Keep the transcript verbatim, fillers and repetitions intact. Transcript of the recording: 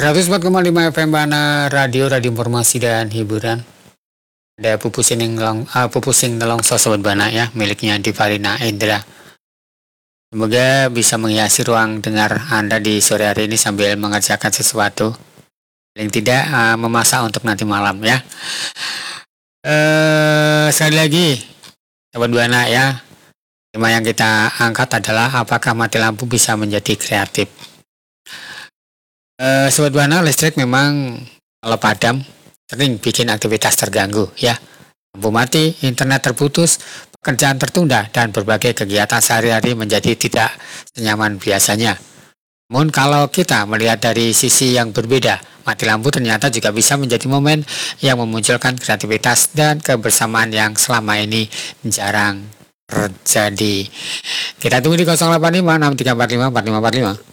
seratus empat koma lima F M Bana Radio, Radio Informasi dan Hiburan. Ada pupusing nelong, uh, pupusing nelongso sobat Bana ya, miliknya Divalina Indra. Semoga bisa menghiasi ruang dengar Anda di sore hari ini sambil mengerjakan sesuatu. Paling tidak uh, memasak untuk nanti malam ya. Uh, sekali lagi, sobat Bana ya, tema yang kita angkat adalah apakah mati lampu bisa menjadi kreatif. Uh, Sobat Bana, listrik memang kalau padam sering bikin aktivitas terganggu ya. Lampu mati, internet terputus, pekerjaan tertunda, dan berbagai kegiatan sehari-hari menjadi tidak senyaman biasanya. Namun kalau kita melihat dari sisi yang berbeda, mati lampu ternyata juga bisa menjadi momen yang memunculkan kreativitas dan kebersamaan yang selama ini jarang terjadi. Kita tunggu di nol delapan lima enam tiga empat lima empat lima empat lima.